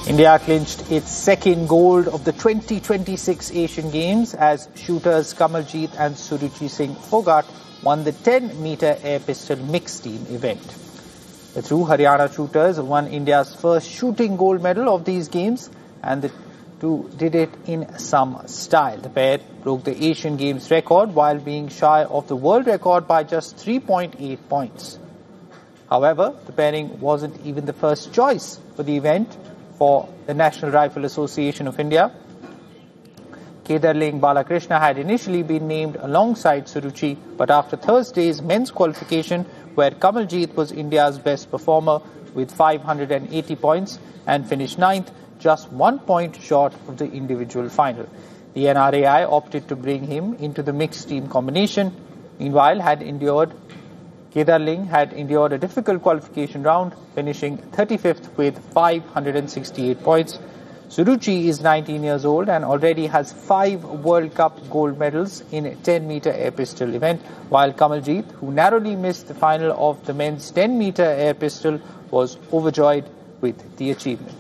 India clinched its second gold of the 2026 Asian Games as shooters Kamaljeet and Suruchi Singh Phogat won the 10-meter air pistol mixed team event. The two Haryana shooters won India's first shooting gold medal of these games, and the two did it in some style. The pair broke the Asian Games record while being shy of the world record by just 3.8 points. However, the pairing wasn't even the first choice for the event for the National Rifle Association of India. Kedarling Balakrishna had initially been named alongside Suruchi, but after Thursday's men's qualification, where Kamaljeet was India's best performer with 580 points and finished ninth, just 1 point short of the individual final. The NRAI opted to bring him into the mixed team combination. Meanwhile, Kedarling had endured a difficult qualification round, finishing 35th with 568 points. Suruchi is 19 years old and already has 5 World Cup gold medals in a 10-meter air pistol event, while Kamaljeet, who narrowly missed the final of the men's 10-meter air pistol, was overjoyed with the achievement.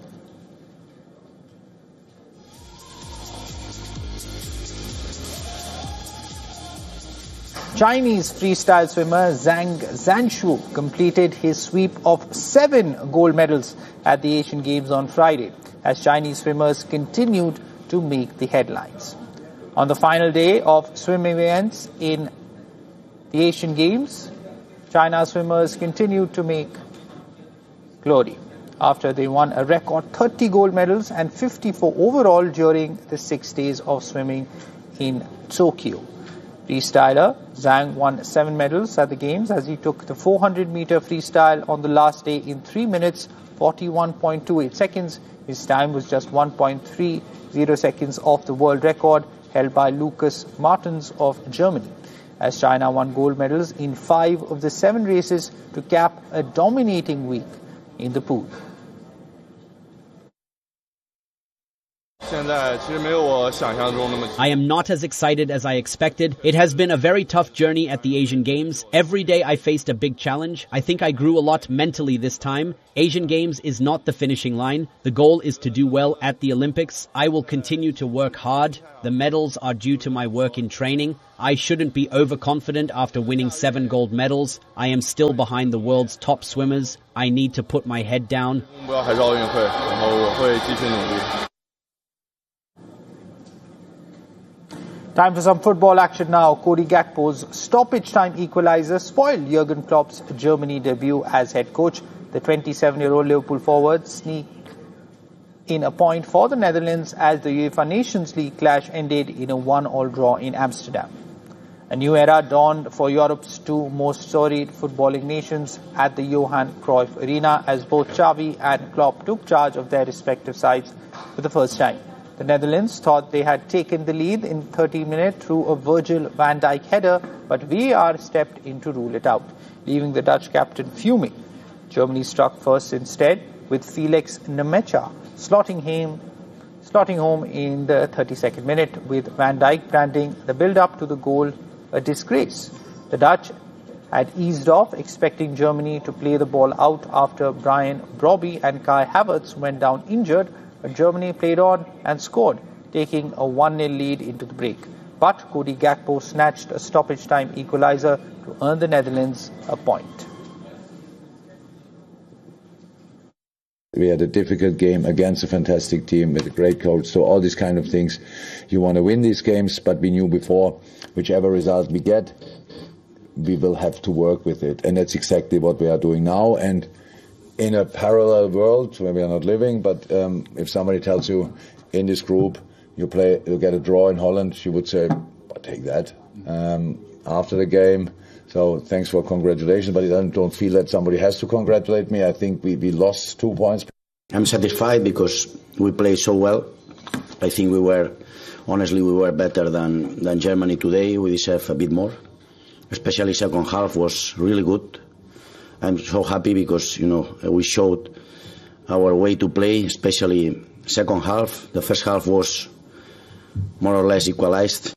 Chinese freestyle swimmer Zhang Zhanshu completed his sweep of 7 gold medals at the Asian Games on Friday, as Chinese swimmers continued to make the headlines. On the final day of swimming events in the Asian Games, China swimmers continued to make glory after they won a record 30 gold medals and 54 overall during the 6 days of swimming in Tokyo. Freestyler Zhang won 7 medals at the Games as he took the 400-meter freestyle on the last day in 3 minutes 41.28 seconds. His time was just 1.30 seconds off the world record held by Lucas Martens of Germany, as China won gold medals in 5 of the 7 races to cap a dominating week in the pool. I am not as excited as I expected. It has been a very tough journey at the Asian Games. Every day I faced a big challenge. I think I grew a lot mentally this time. Asian Games is not the finishing line. The goal is to do well at the Olympics. I will continue to work hard. The medals are due to my work in training. I shouldn't be overconfident after winning 7 gold medals. I am still behind the world's top swimmers. I need to put my head down. Time for some football action now. Cody Gakpo's stoppage time equalizer spoiled Jurgen Klopp's Germany debut as head coach. The 27-year-old Liverpool forward sneaked in a point for the Netherlands as the UEFA Nations League clash ended in a 1-1 draw in Amsterdam. A new era dawned for Europe's 2 most storied footballing nations at the Johan Cruyff Arena as both Xavi and Klopp took charge of their respective sides for the first time. The Netherlands thought they had taken the lead in 30 minutes through a Virgil van Dijk header, but VAR stepped in to rule it out, leaving the Dutch captain fuming. Germany struck first instead, with Felix Nemecha slotting home in the 32nd minute, with Van Dijk branding the build-up to the goal a disgrace. The Dutch had eased off, expecting Germany to play the ball out after Brian Brobby and Kai Havertz went down injured, but Germany played on and scored, taking a 1-0 lead into the break. But Cody Gakpo snatched a stoppage time equalizer to earn the Netherlands a point. We had a difficult game against a fantastic team with a great coach. So all these kind of things, you want to win these games, but we knew before, whichever result we get, we will have to work with it. And that's exactly what we are doing now. And in a parallel world where we are not living, but if somebody tells you in this group you get a draw in Holland, you would say, I'll take that after the game. So thanks for congratulations, but I don't feel that somebody has to congratulate me. I think we lost 2 points. I'm satisfied because we played so well. I think we were better than Germany today. We deserve a bit more. Especially second half was really good. I'm so happy because, we showed our way to play, especially second half. The first half was more or less equalized.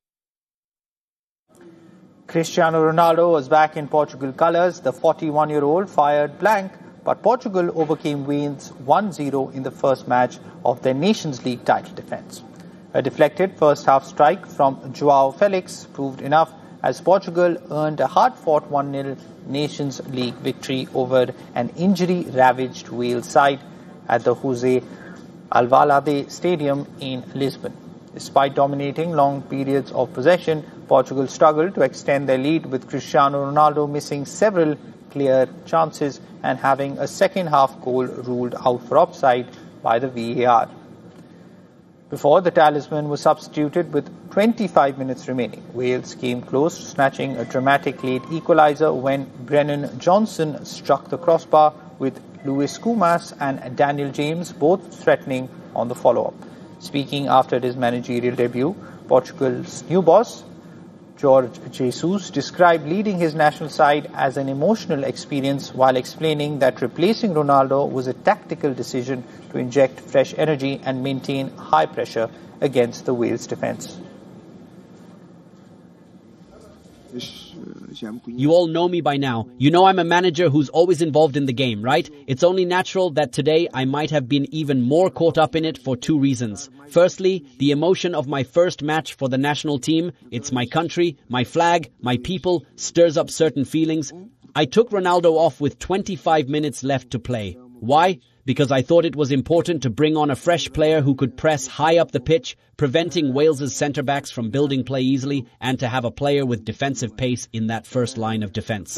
Cristiano Ronaldo was back in Portugal colours. The 41-year-old fired blank but Portugal overcame Wales 1-0 in the first match of their Nations League title defence. A deflected first-half strike from João Felix proved enough as Portugal earned a hard-fought 1-0 Nations League victory over an injury-ravaged Wales side at the José Alvalade Stadium in Lisbon. Despite dominating long periods of possession, Portugal struggled to extend their lead, with Cristiano Ronaldo missing several clear chances and having a second-half goal ruled out for offside by the VAR. Before the talisman was substituted with 25 minutes remaining, Wales came close to snatching a dramatic late equaliser when Brennan Johnson struck the crossbar, with Luis Comas and Daniel James both threatening on the follow-up. Speaking after his managerial debut, Portugal's new boss, Jorge Jesus, described leading his national side as an emotional experience, while explaining that replacing Ronaldo was a tactical decision to inject fresh energy and maintain high pressure against the Wales defence. You all know me by now. You know I'm a manager who's always involved in the game, right? It's only natural that today I might have been even more caught up in it for two reasons. Firstly, the emotion of my first match for the national team. It's my country, my flag, my people, stirs up certain feelings. I took Ronaldo off with 25 minutes left to play. Why? Because I thought it was important to bring on a fresh player who could press high up the pitch, preventing Wales's centre-backs from building play easily, and to have a player with defensive pace in that first line of defence.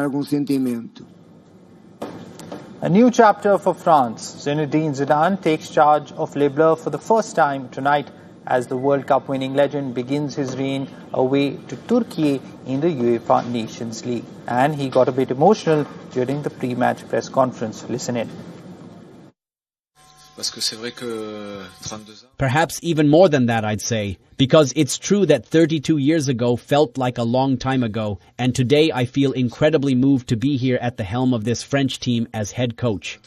A new chapter for France. Zinedine Zidane takes charge of Les Bleus for the first time tonight as the World Cup winning legend begins his reign away to Turkey in the UEFA Nations League. And he got a bit emotional during the pre-match press conference. Listen in. Perhaps even more than that, I'd say, because it's true that 32 years ago felt like a long time ago, and today I feel incredibly moved to be here at the helm of this French team as head coach.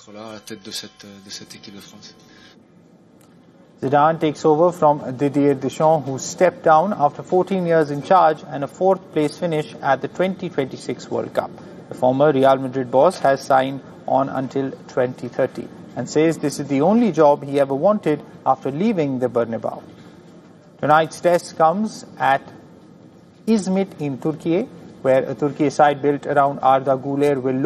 Zidane takes over from Didier Deschamps, who stepped down after 14 years in charge and a fourth-place finish at the 2026 World Cup. The former Real Madrid boss has signed on until 2030 and says this is the only job he ever wanted after leaving the Bernabeu. Tonight's test comes at Izmit in Turkey, where a Turkey side built around Arda Güler will look